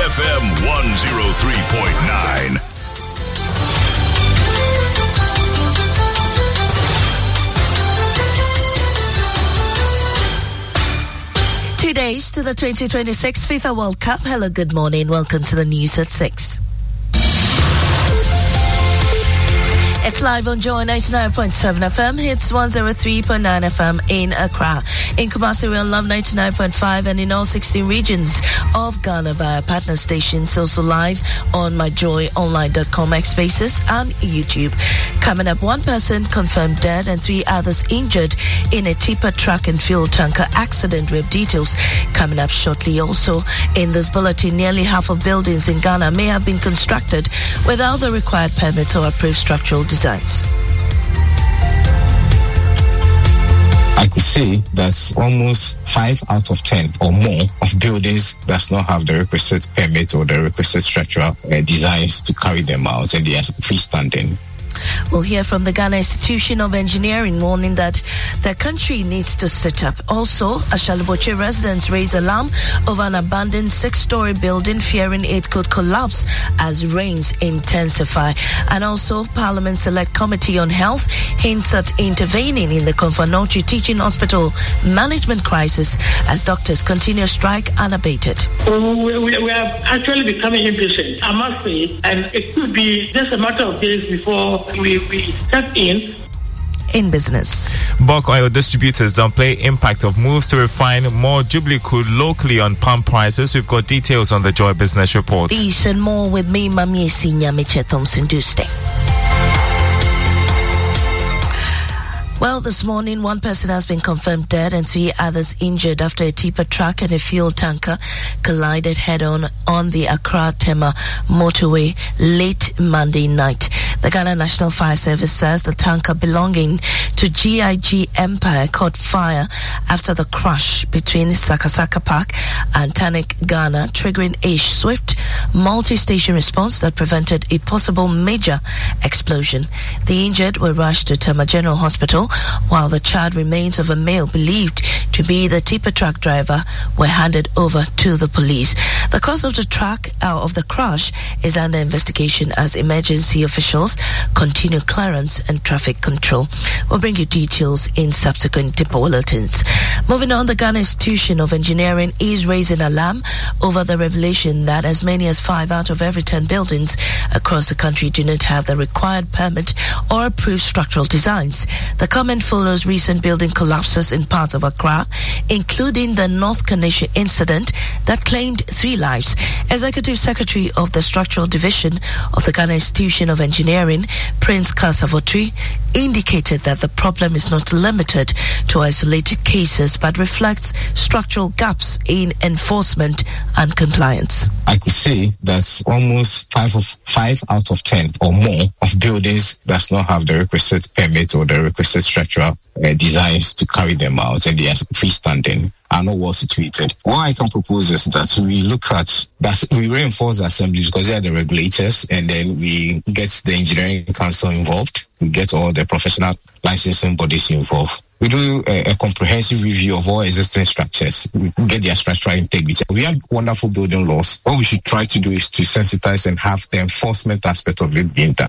FM 103.9. 2 days to the 2026 FIFA World Cup. Hello, good morning. Welcome to the news at 6. It's live on Joy 99.7 FM, hits 103.9 FM in Accra. In Kumasi, we're on Love 99.5 and in all 16 regions of Ghana via partner stations, also live on myjoyonline.com, X Spaces and YouTube. Coming up, one person confirmed dead and 3 others injured in a tipper truck and fuel tanker accident. We have details coming up shortly. Also, in this bulletin, nearly half of buildings in Ghana may have been constructed without the required permits or approved structural designs. I could say that almost 5 out of 10 or more of buildings does not have the requisite permit or the requisite structural designs to carry them out, and they are freestanding. We'll hear from the Ghana Institution of Engineering warning that the country needs to sit up. Also, Ashaliboche residents raise alarm over an abandoned 6-story building, fearing it could collapse as rains intensify. And also, Parliament Select Committee on Health hints at intervening in the Konfanochi Teaching Hospital management crisis as doctors continue strike unabated. We are actually becoming impatient, I must say, and it could be just a matter of days before we step in business. Bulk oil distributors downplay impact of moves to refine more Jubilee crude locally on pump prices. We've got details on the Joy Business Report. These and more with me, Mami Sinyamiche Thompson Duste. Well, this morning, one person has been confirmed dead and 3 others injured after a tipper truck and a fuel tanker collided head-on on the Accra-Tema motorway late Monday night. The Ghana National Fire Service says the tanker belonging to GIG Empire caught fire after the crash between Sakasaka Park and Tanik, Ghana, triggering a swift multi-station response that prevented a possible major explosion. The injured were rushed to Tema General Hospital, while the charred remains of a male believed to be the tipper truck driver were handed over to the police. The cause of the crash is under investigation as emergency officials continue clearance and traffic control. We'll bring you details in subsequent tipper bulletins. Moving on, the Ghana Institution of Engineering is raising alarm over the revelation that as many as 5 out of every 10 buildings across the country do not have the required permit or approved structural designs. The comment follows recent building collapses in parts of Accra, including the North Kaneshie incident that claimed 3 lives. Executive Secretary of the Structural Division of the Ghana Institution of Engineering, Prince Kasavotri, indicated that the problem is not limited to isolated cases but reflects structural gaps in enforcement and compliance. I could say that almost 5 out of 10 or more of buildings does not have the requisite permit or the requisite structural designs to carry them out, and they are freestanding, are not well situated. What I can propose is that we reinforce the assemblies because they are the regulators, and then we get the engineering council involved, we get all the professional licensing bodies involved. We do a comprehensive review of all existing structures. We get their structural integrity. We have wonderful building laws. What we should try to do is to sensitize and have the enforcement aspect of it being done.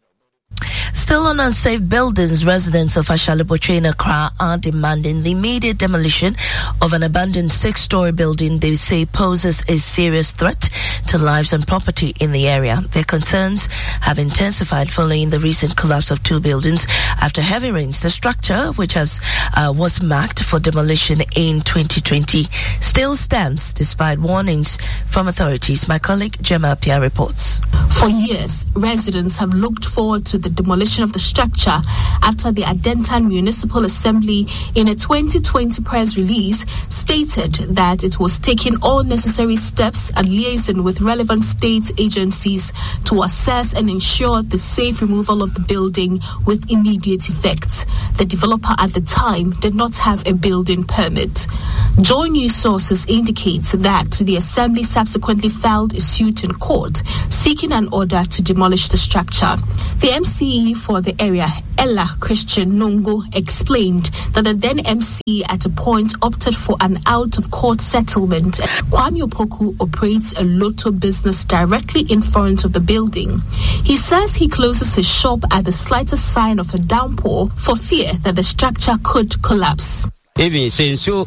Still on unsafe buildings, residents of Ashaliboche in Accra are demanding the immediate demolition of an abandoned 6-story building they say poses a serious threat to lives and property in the area. Their concerns have intensified following the recent collapse of 2 buildings after heavy rains. The structure, which was marked for demolition in 2020, still stands despite warnings from authorities. My colleague Gemma Pia reports. For years, residents have looked forward to the demolition of the structure after the Adentan Municipal Assembly, in a 2020 press release, stated that it was taking all necessary steps and liaising with relevant state agencies to assess and ensure the safe removal of the building with immediate effect. The developer at the time did not have a building permit. Joy News sources indicate that the Assembly subsequently filed a suit in court seeking an order to demolish the structure. The MCE for the area, Ella Christian Nongo, explained that the then MC at a point opted for an out-of-court settlement. Kwame Opoku operates a Lotto auto business directly in front of the building. He says he closes his shop at the slightest sign of a downpour for fear that the structure could collapse. Even since you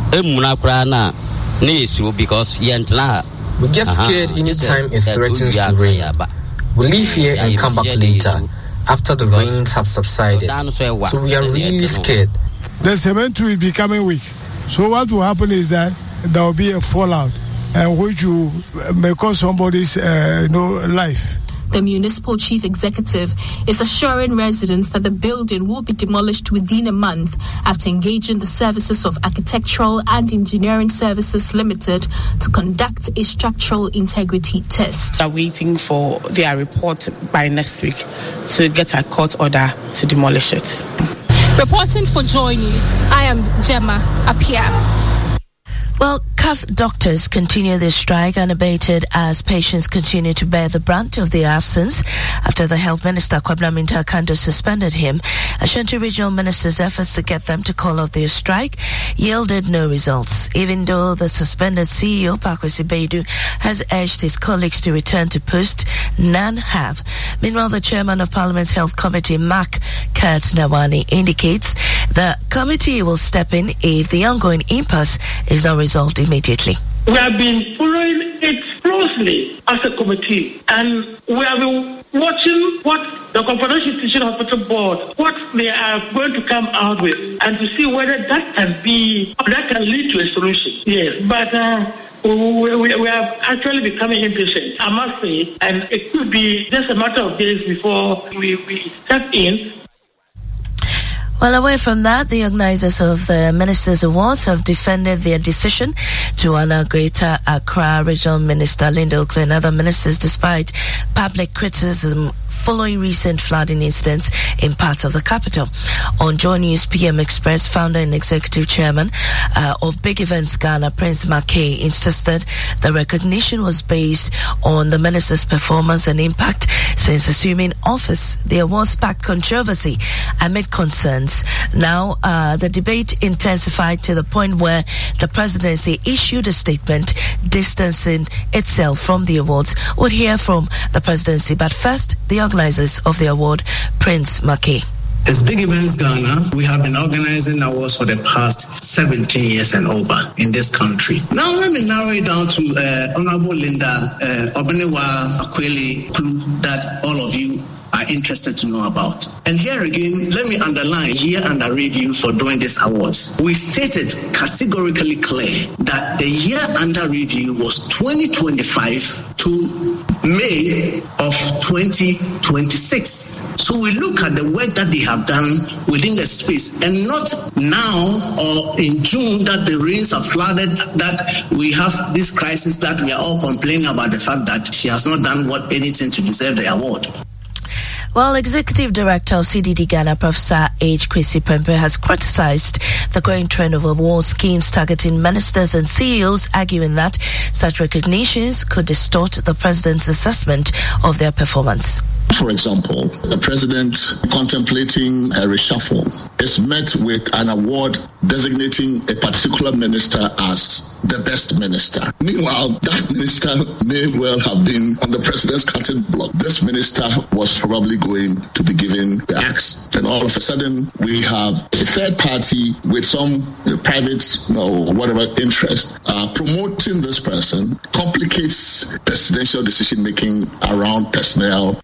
because we get scared anytime it threatens to rain. We leave here and come back later after the rains have subsided. So we are really scared. The cement will be coming weak. So what will happen is that there will be a fallout, which may cause somebody's life. The municipal chief executive is assuring residents that the building will be demolished within a month after engaging the services of Architectural and Engineering Services Limited to conduct a structural integrity test. We are waiting for their report by next week to get a court order to demolish it. Reporting for Joy News, I am Gemma Apia. Well, CAF doctors continue their strike unabated as patients continue to bear the brunt of their absence after the Health Minister, Kwabena Minta Kando, suspended him. Ashanti Regional Minister's efforts to get them to call off their strike yielded no results, even though the suspended CEO, Pakwesi Baidu, has urged his colleagues to return to post. None have. Meanwhile, the chairman of Parliament's Health Committee, Mark Kurtz Nawani, indicates the committee will step in if the ongoing impasse is not resolved immediately. We have been following it closely as a committee, and we have been watching what the Confederation Teaching Hospital Board, what they are going to come out with, and to see whether that can lead to a solution. Yes, but we have actually becoming impatient, I must say, and it could be just a matter of days before we step in. Well, away from that, the organizers of the Ministers' Awards have defended their decision to honor Greater Accra Regional Minister Linda Oakley and other ministers despite public criticism following recent flooding incidents in parts of the capital. On Joy News PM Express, founder and executive chairman of Big Events Ghana, Prince Mackay, insisted the recognition was based on the minister's performance and impact since assuming office. The award sparked controversy amid concerns. Now, the debate intensified to the point where the presidency issued a statement distancing itself from the awards. We'll hear from the presidency, but first, the organizers of the award, Prince Mackay. As Big Events Ghana, we have been organizing awards for the past 17 years and over in this country. Now let me narrow it down to Honorable Linda Obenewa Akweli, that all of you are interested to know about. And here again, let me underline year under review for doing these awards. We stated categorically clear that the year under review was 2025 to May of 2026. So we look at the work that they have done within the space, and not now or in June that the rains have flooded, that we have this crisis that we are all complaining about the fact that she has not done anything to deserve the award. Well, Executive Director of CDD Ghana, Professor H. Kwesi Prempeh, has criticized the growing trend of award schemes targeting ministers and CEOs, arguing that such recognitions could distort the president's assessment of their performance. For example, the president contemplating a reshuffle is met with an award designating a particular minister as the best minister. Meanwhile, that minister may well have been on the president's cutting block. This minister was probably going to be given the axe. Then all of a sudden, we have a third party with some private or whatever interest promoting this person, complicates presidential decision-making around personnel.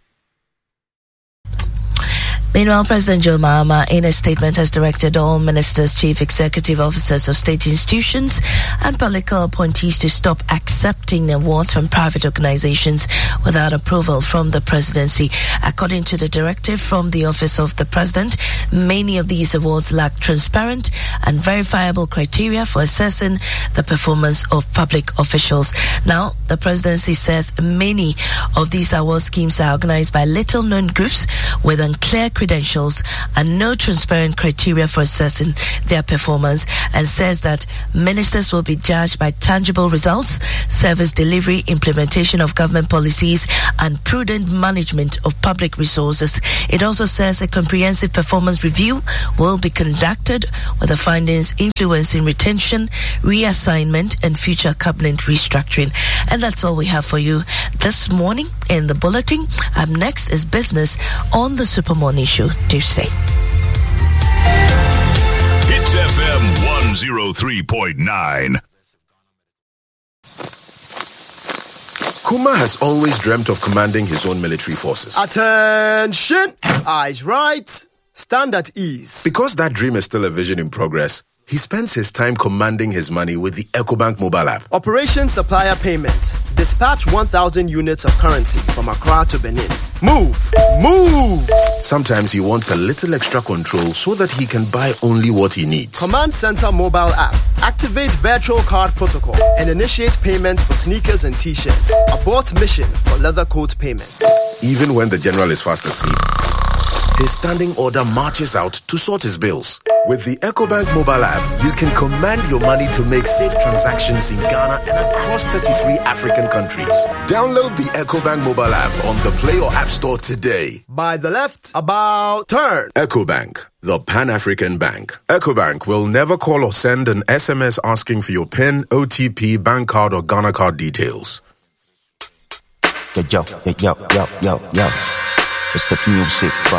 Meanwhile, President Joe Mahama, in a statement, has directed all ministers, chief executive officers of state institutions, and political appointees to stop accepting awards from private organizations without approval from the presidency. According to the directive from the Office of the President, many of these awards lack transparent and verifiable criteria for assessing the performance of public officials. Now, the presidency says many of these award schemes are organized by little-known groups with unclear credentials and no transparent criteria for assessing their performance, and says that ministers will be judged by tangible results, service delivery, implementation of government policies, and prudent management of public resources. It also says a comprehensive performance review will be conducted with the findings influencing retention, reassignment, and future cabinet restructuring. And that's all we have for you this morning in the bulletin. Up next is business on the Super Morning Show. Do say. Hits FM 103.9. Kuma has always dreamt of commanding his own military forces. Attention! Eyes right. Stand at ease. Because that dream is still a vision in progress, he spends his time commanding his money with the EcoBank mobile app. Operation Supplier Payment. Dispatch 1,000 units of currency from Accra to Benin. Move! Move! Sometimes he wants a little extra control so that he can buy only what he needs. Command Center mobile app. Activate virtual card protocol and initiate payments for sneakers and t-shirts. Abort mission for leather coat payment. Even when the general is fast asleep, his standing order marches out to sort his bills. With the EcoBank mobile app, you can command your money to make safe transactions in Ghana and across 33 African countries. Download the EcoBank mobile app on the Play or App Store today. By the left, about turn. EcoBank, the Pan-African Bank. EcoBank will never call or send an SMS asking for your PIN, OTP, bank card, or Ghana card details. Yo. It's the music, bro.